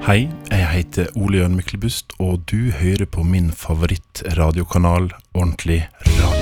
Hei, jeg heter Ole Jørn Myklebust, og du hører på min favorittradiokanal, Ordentlig Radio.